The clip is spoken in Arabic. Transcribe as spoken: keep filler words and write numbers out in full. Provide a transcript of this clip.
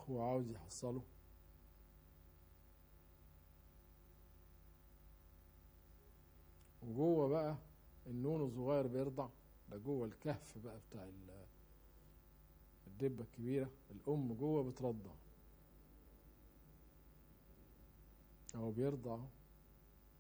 هو عاوز يحصله. وجوه بقى النونو صغير بيرضع، ده جوه الكهف بقى بتاع الدبة الكبيرة، الأم جوه بترضع، هو بيرضع